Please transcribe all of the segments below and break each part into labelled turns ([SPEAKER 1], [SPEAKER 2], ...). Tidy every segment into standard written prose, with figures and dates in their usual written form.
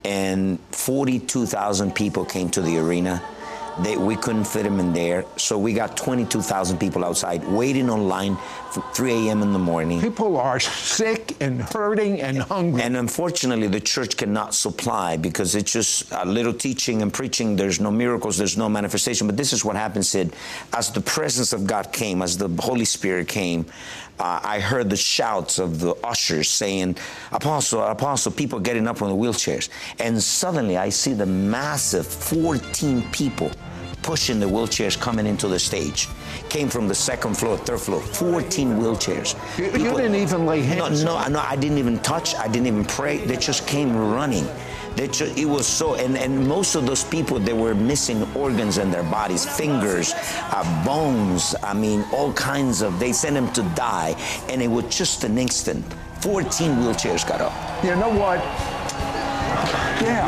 [SPEAKER 1] and 42,000 people came to the arena. We couldn't fit them in there, so we got 22,000 people outside waiting online from 3 a.m. in the morning.
[SPEAKER 2] People are sick and hurting and hungry.
[SPEAKER 1] And unfortunately, the church cannot supply because it's just a little teaching and preaching. There's no miracles, there's no manifestation. But this is what happened, Sid. As the presence of God came, as the Holy Spirit came, I heard the shouts of the ushers saying, "Apostle, Apostle," people getting up from the wheelchairs. And suddenly I see the massive 14 people pushing the wheelchairs coming into the stage. Came from the second floor, third floor, 14 wheelchairs.
[SPEAKER 2] You didn't even lay hands?
[SPEAKER 1] No, I didn't even touch, I didn't even pray. They just came running. It was so, and most of those people, they were missing organs in their bodies, fingers, bones, I mean, all kinds of, they sent them to die, and it was just an instant. 14 wheelchairs got up.
[SPEAKER 2] You know what? Yeah,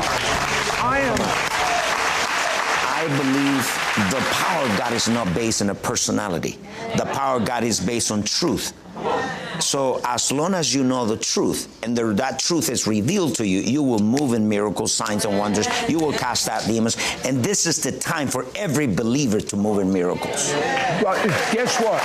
[SPEAKER 1] I believe the power of God is not based on a personality. The power of God is based on truth. So as long as you know the truth, and that truth is revealed to you, you will move in miracles, signs, and wonders. You will cast out demons. And this is the time for every believer to move in miracles.
[SPEAKER 2] Well, guess what?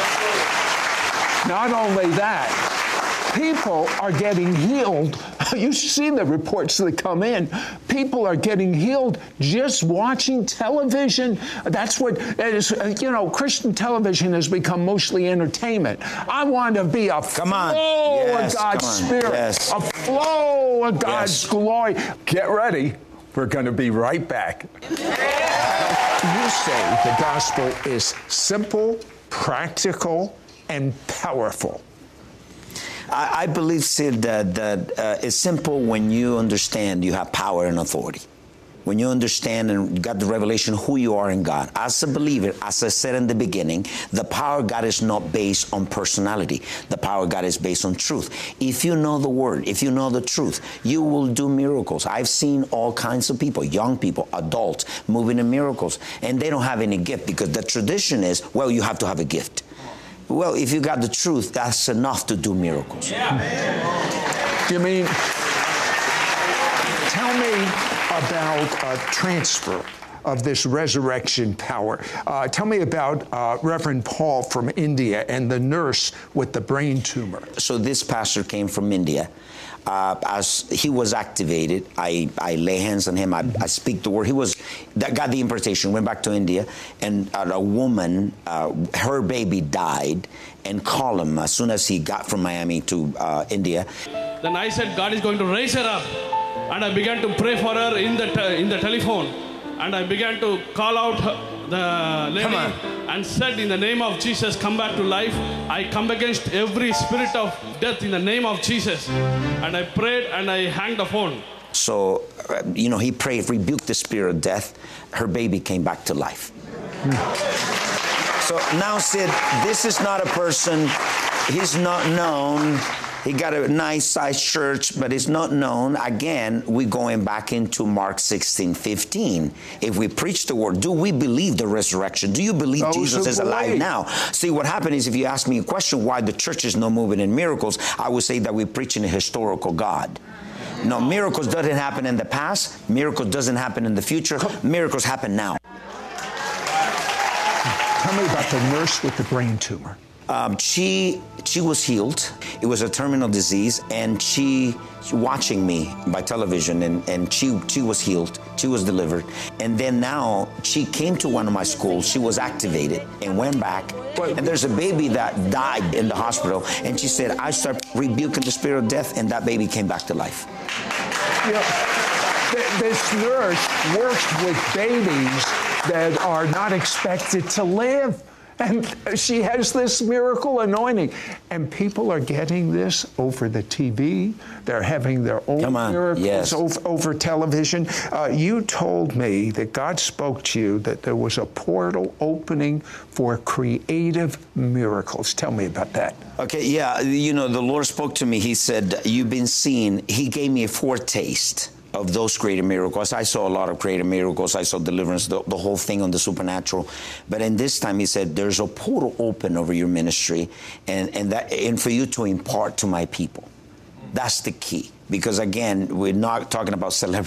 [SPEAKER 2] Not only that, people are getting healed. You've seen the reports that come in. People are getting healed just watching television. That's what it is. You know, Christian television has become mostly entertainment. I want to be a flow of God's Spirit, a flow of God's glory. Get ready. We're going to be right back. You say the gospel is simple, practical, and powerful.
[SPEAKER 1] I believe, Sid, that it's simple when you understand you have power and authority. When you understand and got the revelation who you are in God. As a believer, as I said in the beginning, the power of God is not based on personality. The power of God is based on truth. If you know the Word, if you know the truth, you will do miracles. I've seen all kinds of people, young people, adults, moving in miracles, and they don't have any gift because the tradition is, well, you have to have a gift. Well, if you got the truth, that's enough to do miracles.
[SPEAKER 2] You mean, tell me about a transfer of this resurrection power. Tell me about Reverend Paul from India and the nurse with the brain tumor.
[SPEAKER 1] So this pastor came from India. As he was activated, I lay hands on him, I speak the word. That got the impartation, went back to India, and a woman, her baby died, and called him as soon as he got from Miami to India.
[SPEAKER 3] Then I said, God is going to raise her up. And I began to pray for her in the telephone. And I began to call out the lady and said, in the name of Jesus, come back to life. I come against every spirit of death in the name of Jesus. And I prayed and I hung the phone.
[SPEAKER 1] So, he prayed, rebuked the spirit of death. Her baby came back to life. So now, Sid, this is not a person, he's not known. He got a nice sized church, but it's not known. Again, we're going back into Mark 16:15. If we preach the word, do we believe the resurrection? Do you believe Jesus is alive now? See, what happened is if you ask me a question why the church is not moving in miracles, I would say that we're preaching a historical God. No, miracles doesn't happen in the past. Miracles doesn't happen in the future. Miracles happen now.
[SPEAKER 2] Tell me about the nurse with the brain tumor.
[SPEAKER 1] She was healed. It was a terminal disease, and she watching me by television, and she was healed. She was delivered. And then now she came to one of my schools. She was activated and went back. And there's a baby that died in the hospital, and she said, I started rebuking the spirit of death, and that baby came back to life.
[SPEAKER 2] This nurse works with babies that are not expected to live. And she has this miracle anointing. And people are getting this over the TV. They're having their own miracles over television. You told me that God spoke to you that there was a portal opening for creative miracles. Tell me about that.
[SPEAKER 1] Okay, the Lord spoke to me. He said, you've been seeing, He gave me a foretaste of those creative miracles. I saw a lot of creative miracles. I saw deliverance, the whole thing on the supernatural. But in this time, He said, there's a portal open over your ministry and for you to impart to my people. That's the key. because again, we're not talking about celebrity